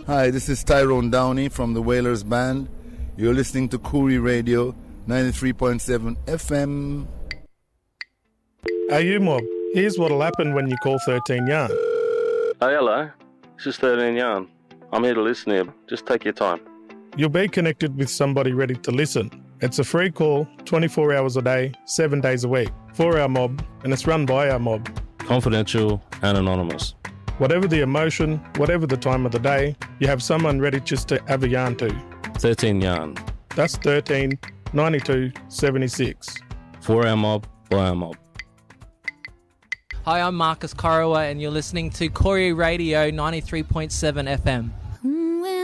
Hi, this is Tyrone Downey from the Wailers Band. You're listening to Koori Radio 93.7 FM. Hey, you mob. Here's what'll happen when you call 13 Yarn. Hey, hello. This is 13 Yarn. I'm here to listen here. Just take your time. You'll be connected with somebody ready to listen. It's a free call, 24 hours a day, 7 days a week, for our mob, and it's run by our mob. Confidential and anonymous. Whatever the emotion, whatever the time of the day, you have someone ready just to have a yarn to. 13 Yarn. That's 13 92 76. For our mob, by our mob. Hi, I'm Marcus Corowa and you're listening to Koori Radio 93.7 FM.